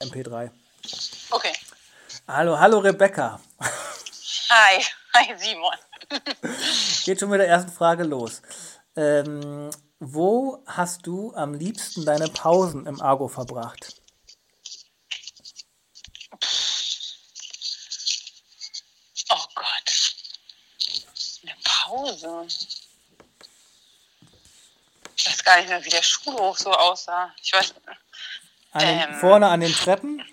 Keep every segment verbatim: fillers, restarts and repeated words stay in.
M P drei. Okay. Hallo, hallo Rebecca. Hi, hi Simon. Geht schon mit der ersten Frage los. Ähm, wo hast du am liebsten deine Pausen im Argo verbracht? Oh Gott. Eine Pause. Ich weiß gar nicht mehr, wie der Schulhof so aussah. Ich weiß. An den, Ähm, vorne an den Treppen?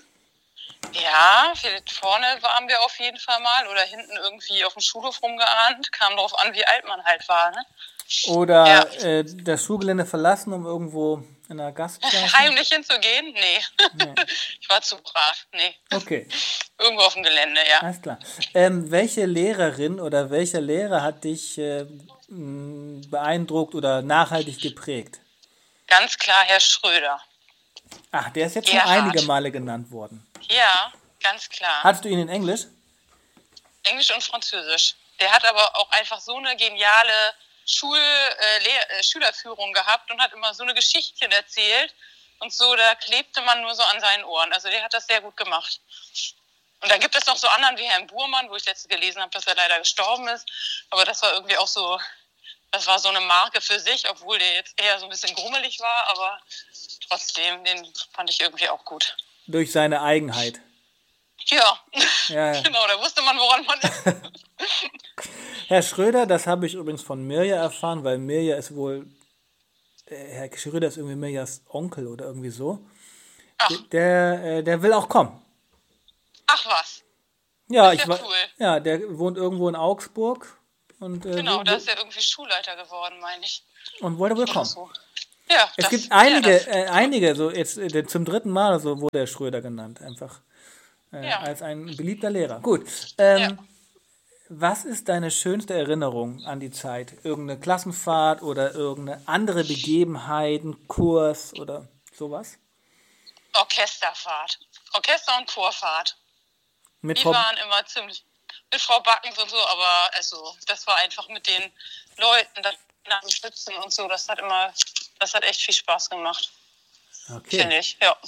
Ja, vorne waren wir auf jeden Fall mal oder hinten irgendwie auf dem Schulhof rumgeahnt. Kam darauf an, wie alt man halt war, ne? Oder Ja. äh, das Schulgelände verlassen, um irgendwo in einer Gastklasse? Heimlich hinzugehen? Nee. nee. Ich war zu brav. Nee. Okay. Irgendwo auf dem Gelände, ja. Alles klar. Ähm, welche Lehrerin oder welcher Lehrer hat dich äh, beeindruckt oder nachhaltig geprägt? Ganz klar Herr Schröder. Ach, der ist jetzt Gerhard. schon einige Male genannt worden. Ja, ganz klar. Hattest du ihn in Englisch? Englisch und Französisch. Der hat aber auch einfach so eine geniale Schul, äh, Lehr- äh, Schülerführung gehabt und hat immer so eine Geschichtchen erzählt und so, da klebte man nur so an seinen Ohren. Also der hat das sehr gut gemacht. Und dann gibt es noch so anderen wie Herrn Burmann, wo ich letztens gelesen habe, dass er leider gestorben ist. Aber das war irgendwie auch so, das war so eine Marke für sich, obwohl der jetzt eher so ein bisschen grummelig war, aber trotzdem, den fand ich irgendwie auch gut. Durch seine Eigenheit. Ja, ja, ja. Genau, da wusste man, woran man ist. Herr Schröder, das habe ich übrigens von Mirja erfahren, weil Mirja ist wohl, Herr Schröder ist irgendwie Mirjas Onkel oder irgendwie so. Ach. Der, der, der will auch kommen. Ach was. Ja, das ist ich ja war, cool. Ja, der wohnt irgendwo in Augsburg. Und, äh, genau, wo, da ist er irgendwie Schulleiter geworden, meine ich. Und wollte wohl kommen. So. Ja, es das, gibt einige, ja, das, äh, einige, so jetzt äh, zum dritten Mal so wurde der Schröder genannt, einfach äh, ja. als ein beliebter Lehrer. Gut. Ähm, ja. Was ist deine schönste Erinnerung an die Zeit? Irgendeine Klassenfahrt oder irgendeine andere Begebenheit, ein Kurs oder sowas? Orchesterfahrt. Orchester- und Chorfahrt. Mit Die Frau waren immer ziemlich, mit Frau Backens und so, aber also das war einfach mit den Leuten, nach dem Stützen und so, das hat immer, das hat echt viel Spaß gemacht. Okay. Finde ich, ja.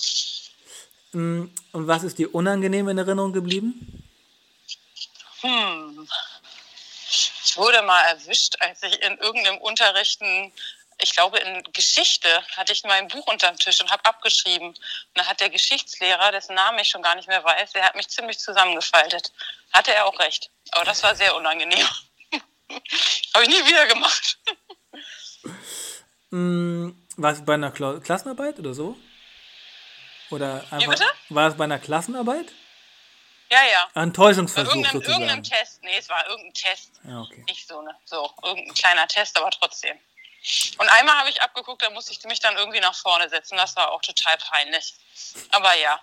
Und was ist dir unangenehm in Erinnerung geblieben? Hm. Ich wurde mal erwischt, als ich in irgendeinem Unterrichten, ich glaube in Geschichte, hatte ich mein Buch unterm Tisch und habe abgeschrieben. Und dann hat der Geschichtslehrer, dessen Namen ich schon gar nicht mehr weiß, der hat mich ziemlich zusammengefaltet. Hatte er auch recht. Aber das war sehr unangenehm. Habe ich nie wieder gemacht. War es bei einer Kla- Klassenarbeit oder so? Oder einfach, Wie bitte? War es bei einer Klassenarbeit? Ja, ja. Ein Täuschungsversuch Bei irgendeinem, sozusagen. irgendeinem Test. Nee, es war irgendein Test. Ja, okay. Nicht so, ne? So, irgendein kleiner Test, aber trotzdem. Und einmal habe ich abgeguckt, da musste ich mich dann irgendwie nach vorne setzen. Das war auch total peinlich. Aber ja.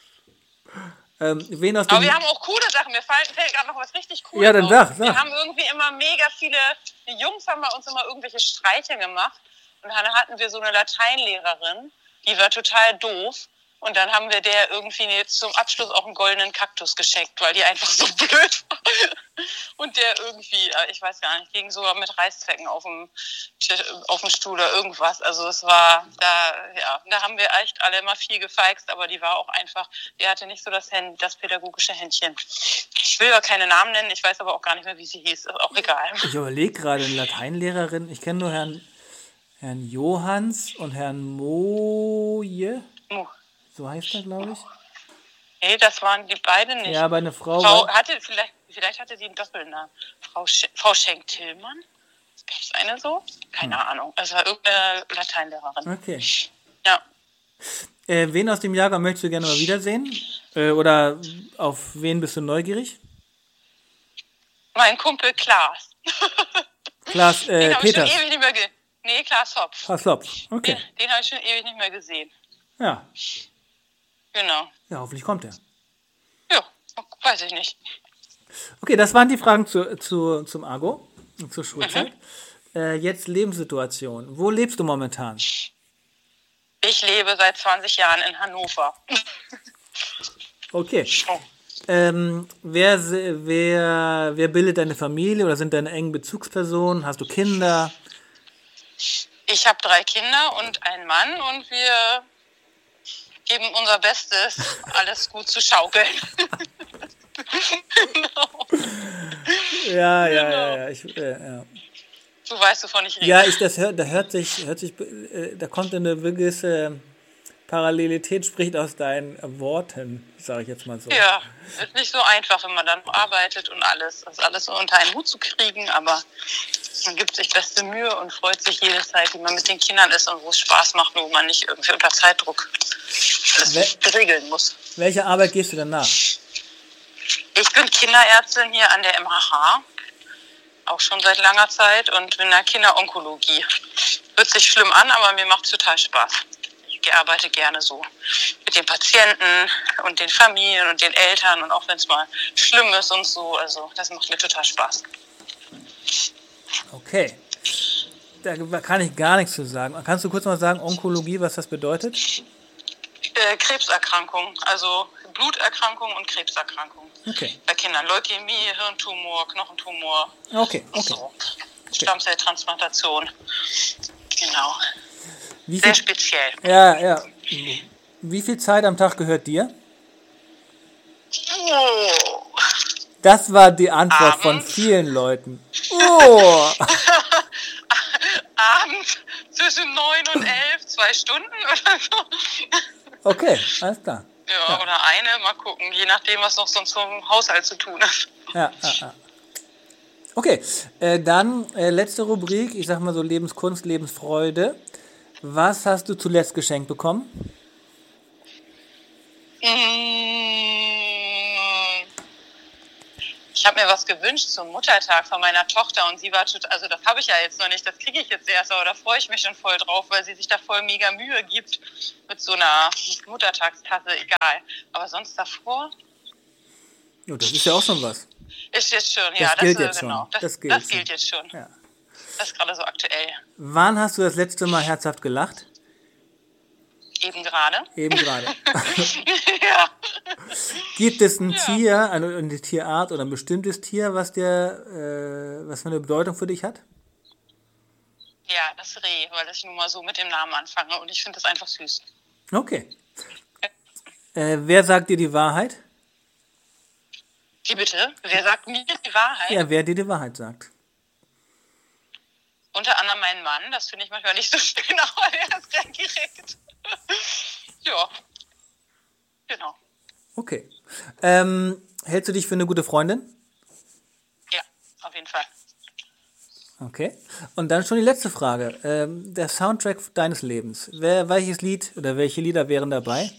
Ähm, wen aus Aber dem wir haben auch coole Sachen. Mir fällt, fällt gerade noch was richtig Cooles Ja, dann auf. sag, sag. Wir haben irgendwie immer mega viele, die Jungs haben bei uns immer irgendwelche Streiche gemacht. Und dann hatten wir so eine Lateinlehrerin, die war total doof. Und dann haben wir der irgendwie jetzt zum Abschluss auch einen goldenen Kaktus geschenkt, weil die einfach so blöd war. Und der irgendwie, ich weiß gar nicht, ging sogar mit Reißzwecken auf dem, auf dem Stuhl oder irgendwas. Also es war, da, ja, da haben wir echt alle immer viel gefeixt, aber die war auch einfach, die hatte nicht so das, Händ, das pädagogische Händchen. Ich will ja keine Namen nennen, ich weiß aber auch gar nicht mehr, wie sie hieß, ist auch egal. Ich überlege gerade, eine Lateinlehrerin, ich kenne nur Herrn, Herrn Johanns und Herrn Moje. Mo. So heißt er, glaube ich. Nee, das waren die beiden nicht. Ja, aber eine Frau... Frau war, hatte, vielleicht, vielleicht hatte sie einen Doppelnamen. Frau, Sch- Frau Schenk-Tillmann? Gab es eine so? Keine hm. Ahnung. Es war irgendeine Lateinlehrerin. Okay. Ja. Äh, wen aus dem Jahrgang möchtest du gerne mal wiedersehen? Äh, oder auf wen bist du neugierig? Mein Kumpel Klaas. Klaas äh, den habe ich schon Peters. ewig nicht mehr gesehen. Nee, Klaas Hopf. Klaas Hopf, okay. Den, den habe ich schon ewig nicht mehr gesehen. Ja. Genau. Ja, hoffentlich kommt er. Ja, weiß ich nicht. Okay, das waren die Fragen zu, zu, zum Argo, zur Schulzeit. Mhm. Äh, jetzt Lebenssituation. Wo lebst du momentan? Ich lebe seit zwanzig Jahren in Hannover. Okay. Oh. Ähm, wer, wer, wer bildet deine Familie oder sind deine engen Bezugspersonen? Hast du Kinder? Ich habe drei Kinder und einen Mann und wir geben unser Bestes, alles gut zu schaukeln. Genau. Ja, ja, Genau. ja, ja. Ich, äh, ja. Du weißt, wovon ich rede. Ja, ich, das hört, da hört sich, hört sich, äh, da kommt eine gewisse Parallelität, spricht aus deinen Worten, sage ich jetzt mal so. Ja, ist nicht so einfach, wenn man dann arbeitet und alles, das alles so unter einen Hut zu kriegen, aber man gibt sich beste Mühe und freut sich jede Zeit, wie man mit den Kindern ist und wo es Spaß macht, wo man nicht irgendwie unter Zeitdruck alles Wel- regeln muss. Welche Arbeit gehst du denn nach? Ich bin Kinderärztin hier an der M H H, auch schon seit langer Zeit, und bin in der Kinderonkologie. Hört sich schlimm an, aber mir macht es total Spaß. Ich arbeite gerne so mit den Patienten und den Familien und den Eltern, und auch wenn es mal schlimm ist und so, also das macht mir total Spaß. Okay. Da kann ich gar nichts zu sagen. Kannst du kurz mal sagen, Onkologie, was das bedeutet? Äh, Krebserkrankung, also Bluterkrankung und Krebserkrankung. Okay. Bei Kindern Leukämie, Hirntumor, Knochentumor Okay, und okay. so. Stammzelltransplantation. Genau. Wie Sehr viel, speziell. ja, ja. Wie viel Zeit am Tag gehört dir? Oh. Das war die Antwort von Abends. vielen Leuten. Oh! Abends zwischen neun und elf, zwei Stunden oder so. Okay, alles klar. Ja, ja, oder eine, mal gucken, je nachdem, was noch sonst zum Haushalt zu tun ist. Ja, ja, ja. Okay, äh, dann äh, letzte Rubrik, ich sag mal so Lebenskunst, Lebensfreude. Was hast du zuletzt geschenkt bekommen? Ich habe mir was gewünscht zum Muttertag von meiner Tochter, und sie war total, also das habe ich ja jetzt noch nicht, das kriege ich jetzt erst, aber da freue ich mich schon voll drauf, weil sie sich da voll mega Mühe gibt mit so einer Muttertagstasse, egal. Aber sonst davor? Ja, das ist ja auch schon was. Ist jetzt schon, Das ja. Das gilt äh, jetzt schon. genau. Das, Das gilt das schon. gilt jetzt schon. Ja. Das ist gerade so aktuell. Wann hast du das letzte Mal herzhaft gelacht? Eben gerade. Eben gerade. Ja. Gibt es ein Ja. Tier, eine, eine Tierart oder ein bestimmtes Tier, was dir, äh, was für eine Bedeutung für dich hat? Ja, das Reh, weil ich nun mal so mit dem Namen anfange, und ich finde das einfach süß. Okay. Äh, wer sagt dir die Wahrheit? Wie bitte? Wer sagt mir die Wahrheit? Ja, wer dir die Wahrheit sagt. Unter anderem mein Mann, das finde ich manchmal nicht so schön, aber er ist dann direkt. Ja, genau. Okay. Ähm, hältst du dich für eine gute Freundin? Ja, auf jeden Fall. Okay. Und dann schon die letzte Frage. Ähm, der Soundtrack deines Lebens. Wer, welches Lied oder welche Lieder wären dabei?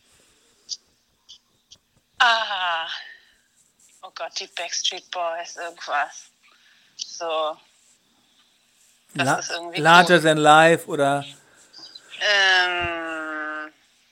Ah, oh Gott, die Backstreet Boys, irgendwas. So. Das La- ist irgendwie Larger cool. Than Life oder, Ähm,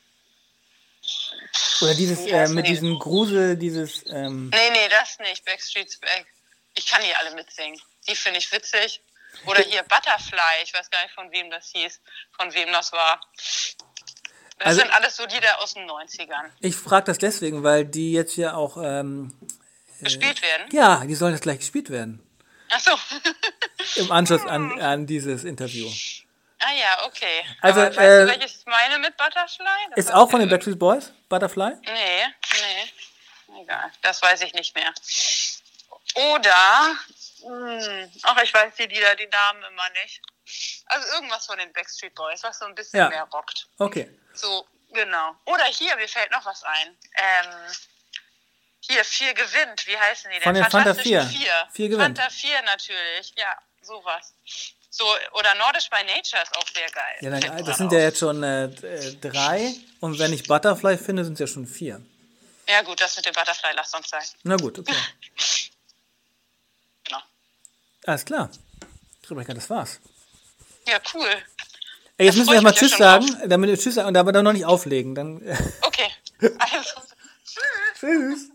oder dieses Wie äh, heißen mit die? diesem Grusel, dieses ähm, nee, nee, das nicht. Backstreet's Back. Ich kann die alle mitsingen. Die finde ich witzig. Oder hier Butterfly, ich weiß gar nicht, von wem das hieß, von wem das war. Das Also- sind alles so Lieder aus den neunzigern. Ich frage das deswegen, weil die jetzt ja auch ähm, Gespielt werden? ja, die sollen jetzt gleich gespielt werden. Ach so. Im Anschluss an, an dieses Interview. Ah ja, okay. Also, Aber weißt äh, du, welches ich meine mit Butterfly? Das Ist weiß auch ich von den nicht. Backstreet Boys, Butterfly? Nee, nee. Egal, das weiß ich nicht mehr. Oder, mh, ach, ich weiß die Lieder, die Namen immer nicht. Also irgendwas von den Backstreet Boys, was so ein bisschen Ja. mehr rockt. Okay. So, genau. Oder hier, mir fällt noch was ein. Ähm, hier, vier gewinnt, wie heißen die denn? Von den Fanta Fantastischen vier. Vier. Vier gewinnt. Fanta vier natürlich, ja, sowas. So, oder Nordisch by Nature ist auch sehr geil. Ja, Fällt dann, mir das gerade sind auf. ja jetzt schon äh, d- äh, drei. Und wenn ich Butterfly finde, sind es ja schon vier. Ja gut, das mit dem Butterfly lasst uns sein. Na gut, okay. Genau. Alles klar. Rebecca, das war's. Ja, cool. Ey, jetzt Da müssen freu wir ich mal mich ja Tschüss schon sagen, damit wir Tschüss sagen und aber dann noch nicht auflegen. Dann, Okay. Also, tschüss. Tschüss.